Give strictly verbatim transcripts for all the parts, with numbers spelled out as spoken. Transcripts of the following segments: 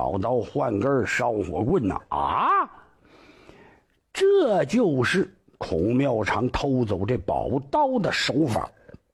宝刀换根烧火棍呐！啊，这就是孔庙长偷走这宝刀的手法。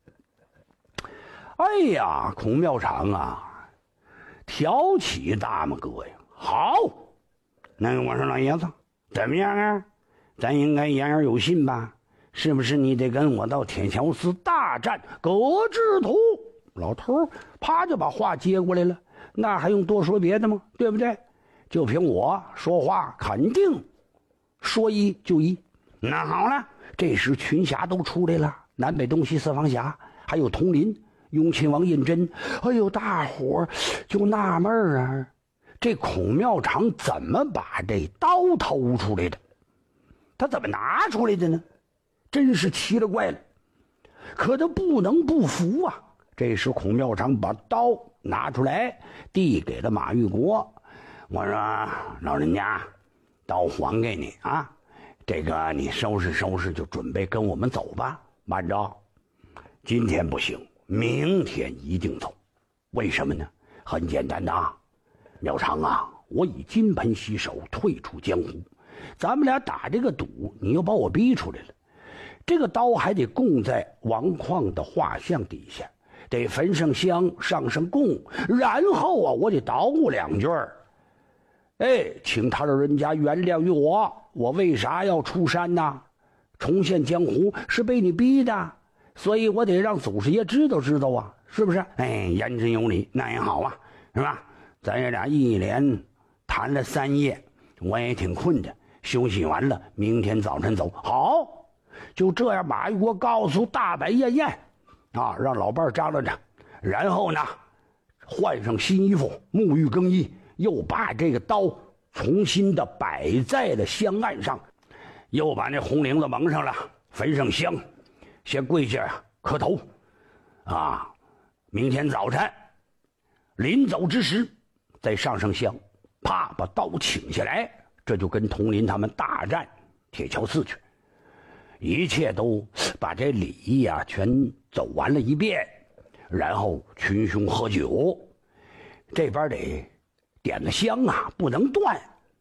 哎呀，孔庙长啊，挑起大拇哥呀！好，那我说老爷子怎么样啊？咱应该言而有信吧？是不是你得跟我到铁桥寺大战葛志图？老头啪就把话接过来了，那还用多说别的吗？对不对？就凭我说话，肯定说一就一。那好了，这时群侠都出来了，南北东西四方侠，还有佟林、雍亲王胤禛。哎呦，大伙就纳闷啊，这孔庙长怎么把这刀偷出来的？他怎么拿出来的呢？真是奇了怪了。可他不能不服啊！这时孔庙长把刀拿出来递给了马玉国，我说老人家，刀还给你啊，这个你收拾收拾就准备跟我们走吧。慢着，今天不行，明天一定走。为什么呢？很简单的啊，庙长啊，我以金盆洗手，退出江湖，咱们俩打这个赌，你又把我逼出来了，这个刀还得供在王旷的画像底下，得焚上香，上上供，然后啊，我得捣鼓两句儿，哎，请他老人家原谅于我，我为啥要出山呢？重现江湖是被你逼的，所以我得让祖师爷知道知道啊，是不是？哎，言之有理，那也好啊，是吧？咱爷俩一连谈了三夜，我也挺困的，休息完了，明天早晨走。好，就这样，马玉国告诉大摆宴宴啊，让老伴张罗着，然后呢，换上新衣服，沐浴更衣，又把这个刀重新的摆在了香案上，又把那红绫子蒙上了，焚上香，先跪下磕头啊，明天早晨临走之时再上上香，啪把刀请下来，这就跟佟林他们大战铁桥寺去。一切都把这礼仪啊全走完了一遍，然后群雄喝酒，这边得点了香啊，不能断。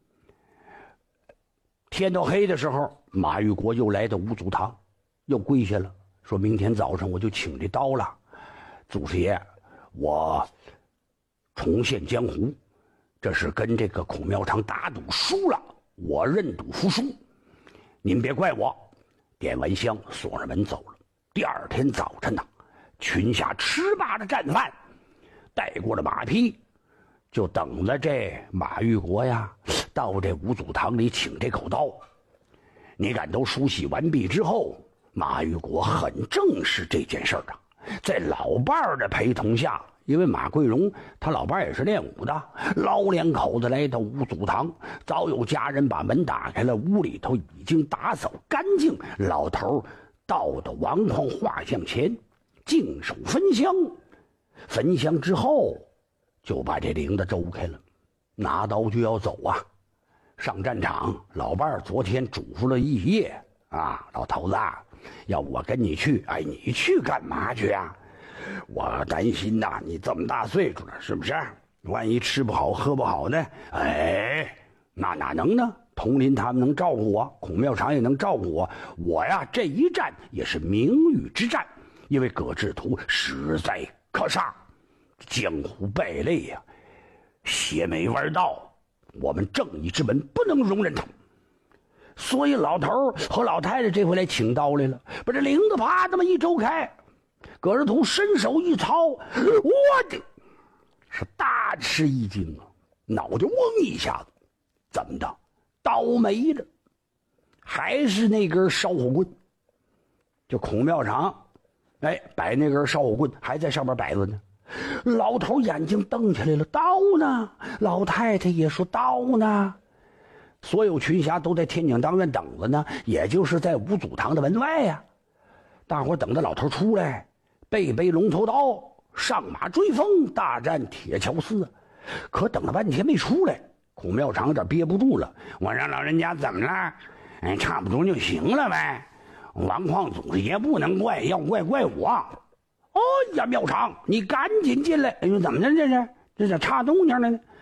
天都黑的时候，马玉国又来到五祖堂，又跪下了，说明天早上我就请这刀了。祖师爷，我重现江湖，这是跟这个孔庙长打赌输了，我认赌服输，您别怪我。点完香，锁上门走了。第二天早晨呢，群侠吃罢了战饭，带过了马匹，就等着这马玉国呀到这五祖堂里请这口刀。你敢都梳洗完毕之后，马玉国很正视这件事儿啊，在老伴儿的陪同下，因为马桂荣他老伴儿也是练武的，老两口子来到五祖堂，早有家人把门打开了，屋里头已经打扫干净。老头到到王旷画像前，净手焚香，焚香之后就把这铃子周开了，拿刀就要走啊，上战场。老伴儿昨天嘱咐了一夜啊，老头子，要我跟你去，哎，你去干嘛去啊？我担心呐，你这么大岁数了，是不是？万一吃不好喝不好呢？哎，那哪能呢？佟林他们能照顾我，孔庙长也能照顾我，我呀这一战也是名誉之战，因为葛志图实在可杀，江湖败类呀，邪没弯道，我们正义之门不能容忍他。所以老头和老太太这回来请刀来了，把这铃子啪这么一周开，葛志图伸手一操，我的是大吃一惊啊，脑袋嗡一下子，怎么的？刀没了，还是那根烧火棍。就孔庙长，哎，摆那根烧火棍还在上面摆着呢。老头眼睛瞪起来了，刀呢？老太太也说刀呢。所有群侠都在天井当院等着呢，也就是在五祖堂的门外呀、啊。大伙等着老头出来，背背龙头刀，上马追风，大战铁桥寺。可等了半天没出来，孔庙长有点憋不住了，我让老人家怎么了？哎，差不多就行了呗。王旷祖师爷不能怪，要怪怪我。哎呀，庙长，你赶紧进来！哎呦，怎么着这是？这是差动静了呢？